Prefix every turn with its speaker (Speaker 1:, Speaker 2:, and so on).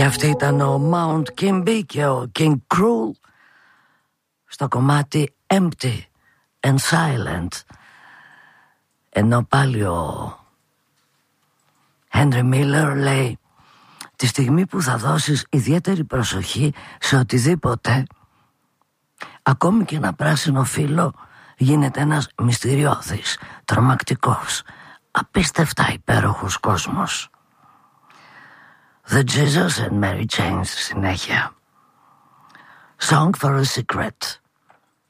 Speaker 1: Και αυτή ήταν ο Mount Kimby και ο King Cruel στο κομμάτι Empty and Silent. Ενώ πάλι ο Henry Miller λέει: τη στιγμή που θα δώσεις ιδιαίτερη προσοχή σε οτιδήποτε, ακόμη και ένα πράσινο φύλλο γίνεται ένας μυστηριώδης, τρομακτικός, απίστευτα υπέροχος κόσμος. The Jesus and Mary Chain στη συνέχεια. Song for a Secret.